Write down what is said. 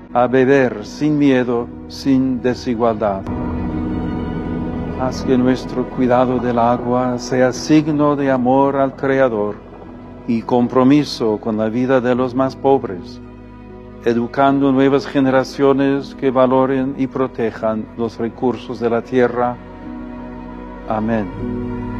a beber sin miedo, sin desigualdad. Haz que nuestro cuidado del agua sea signo de amor al Creador y compromiso con la vida de los más pobres, educando nuevas generaciones que valoren y protejan los recursos de la tierra. Amén.